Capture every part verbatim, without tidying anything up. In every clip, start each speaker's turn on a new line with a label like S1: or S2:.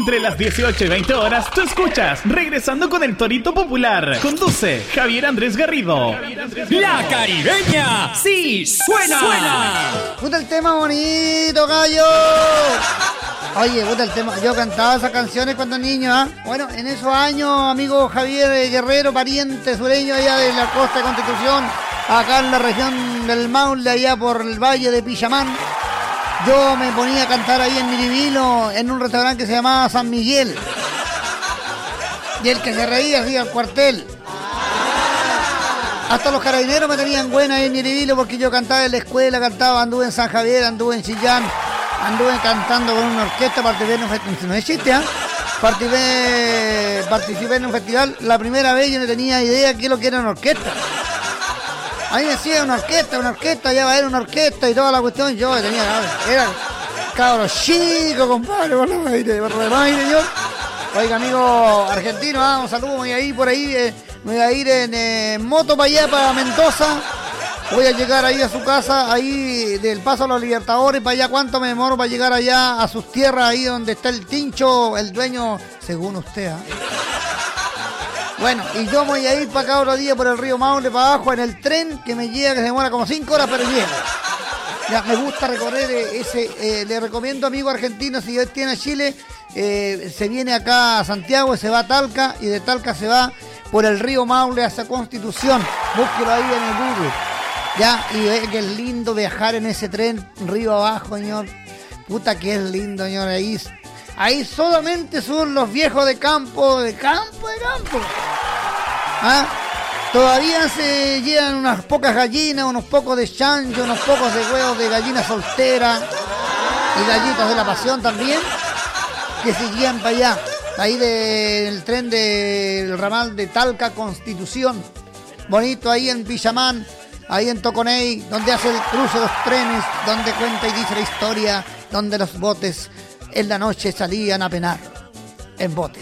S1: Entre las dieciocho y veinte horas, tú escuchas Regresando con el Torito Popular. Conduce Javier Andrés Garrido.
S2: La Caribeña sí suena. suena.
S3: Puta el tema bonito, gallo. Oye, puta el tema. Yo cantaba esas canciones cuando niño, ¿ah? ¿eh? Bueno, en esos años, amigo Javier Guerrero, pariente sureño allá de la costa de Constitución, acá en la región del Maule, allá por el valle de Pillamán, yo me ponía a cantar ahí en Miribilo, en un restaurante que se llamaba San Miguel. Y el que se reía hacía el cuartel. Hasta los carabineros me tenían buena ahí en Miribilo porque yo cantaba en la escuela, cantaba, anduve en San Javier, anduve en Chillán, anduve cantando con una orquesta, participé en un festival, no existe, ¿ah? ¿eh? Participé, participé en un festival, la primera vez yo no tenía idea de qué es lo que era una orquesta. A mí me decía una orquesta, una orquesta, ya va a haber una orquesta y toda la cuestión, yo tenía, era cabros chico, compadre, por la aire, por la aire, yo. Oiga, amigo argentino, ah, un saludo, voy a ir por ahí, eh, voy a ir en eh, moto para allá, para Mendoza. Voy a llegar ahí a su casa, ahí del Paso a los Libertadores, para allá. ¿Cuánto me demoro para llegar allá a sus tierras, ahí donde está el Tincho, el dueño, según usted, ¿eh? Bueno, y yo voy a ir para acá otro día por el río Maule, para abajo, en el tren que me llega, que se demora como cinco horas, pero llego. Ya, me gusta recorrer ese, eh, le recomiendo, amigo argentino, si usted tiene Chile, eh, se viene acá a Santiago, se va a Talca, y de Talca se va por el río Maule hacia Constitución. Búsquelo ahí en el Google. Ya, y ve que es lindo viajar en ese tren río abajo, señor. Puta que es lindo, señor. Ahí, ahí solamente son los viejos de campo, de campo, de campo. ¿Ah? Todavía se llevan unas pocas gallinas, unos pocos de chancho, unos pocos de huevos de gallina soltera y gallitas de la pasión también, que se guían para allá. Ahí del tren del ramal de Talca, Constitución. Bonito ahí en Pillamán. Ahí en Toconey, donde hace el cruce de los trenes, donde cuenta y dice la historia, donde los botes en la noche salían a penar en botes.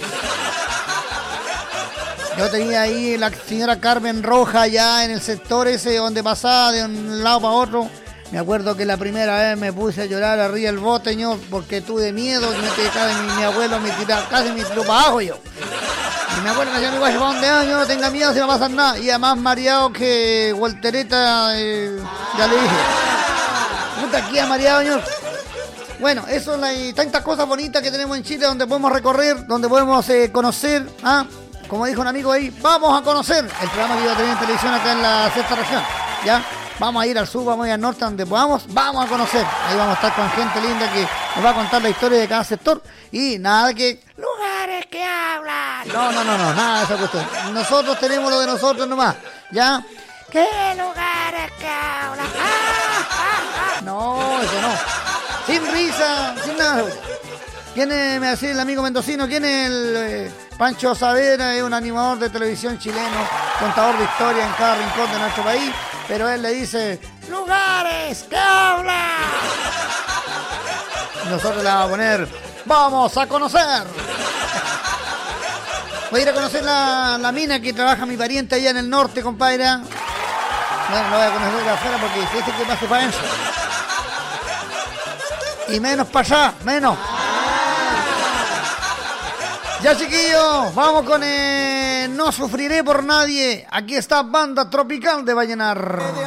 S3: Yo tenía ahí la señora Carmen Roja allá en el sector ese donde pasaba de un lado para otro. Me acuerdo que la primera vez me puse a llorar arriba del bote, señor, porque tuve miedo, me tiré, mi, mi abuelo me tiró, casi me tiró para abajo yo. Y mi abuelo me decía, mi guayo, ¿para dónde vas? Yo no tenga miedo, si no va a pasar nada. Y además mareado que voltereta, eh, ya le dije. Puta, aquí ha mareado, señor. Bueno, eso hay tantas cosas bonitas que tenemos en Chile donde podemos recorrer, donde podemos eh, conocer, ¿ah? Como dijo un amigo ahí, vamos a conocer el programa que iba a tener en televisión acá en la sexta región, ¿ya? Vamos a ir al sur, vamos a ir al norte, donde podamos, vamos a conocer. Ahí vamos a estar con gente linda que nos va a contar la historia de cada sector. Y nada que... lugares que hablan. No, no, no, no, nada de esa cuestión. Nosotros tenemos lo de nosotros nomás, ¿ya? ¿Qué lugares que hablan? ¡Ah, ah, ah! No, eso no. Sin risa, sin nada. ¿Quién es, me decía el amigo mendocino, quién es el... Eh, Pancho Saavedra es un animador de televisión chileno, contador de historia en cada rincón de nuestro país, pero él le dice, lugares que hablan. Nosotros le vamos a poner, vamos a conocer. Voy a ir a conocer la, la mina que trabaja mi pariente allá en el norte, compadre. Bueno, no voy a conocer de afuera porque dice que pase para eso. Y menos para allá, menos. Ya, chiquillos, vamos con eh, No Sufriré por Nadie. Aquí está Banda Tropical de Vallenar.